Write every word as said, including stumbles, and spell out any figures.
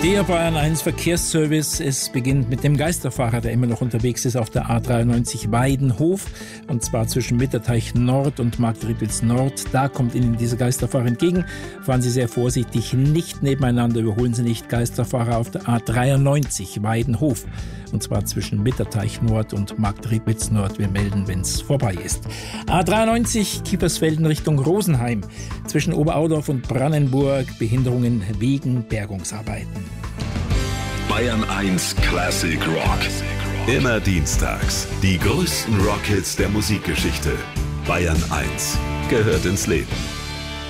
Der Bayern eins Verkehrsservice. Es beginnt mit dem Geisterfahrer, der immer noch unterwegs ist auf der A dreiundneunzig Weidenhof. Und zwar zwischen Mitterteich Nord und Marktredwitz Nord. Da kommt Ihnen dieser Geisterfahrer entgegen. Fahren Sie sehr vorsichtig, nicht nebeneinander. Überholen Sie nicht Geisterfahrer auf der A dreiundneunzig Weidenhof. Und zwar zwischen Mitterteich Nord und Marktredwitz Nord. Wir melden, wenn es vorbei ist. A dreiundneunzig Kiefersfelden Richtung Rosenheim. Zwischen Oberaudorf und Brannenburg. Behinderungen wegen Bergungsarbeiten. Bayern eins Classic Rock. Immer dienstags. Die größten Rockhits der Musikgeschichte. Bayern eins gehört ins Leben.